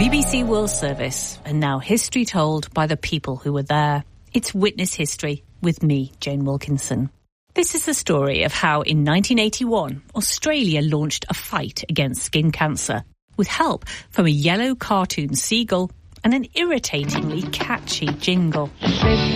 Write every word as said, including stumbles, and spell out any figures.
B B C World Service, and now history told by the people who were there. It's Witness History with me, Jane Wilkinson. This is the story of how in nineteen eighty-one, Australia launched a fight against skin cancer with help from a yellow cartoon seagull and an irritatingly catchy jingle.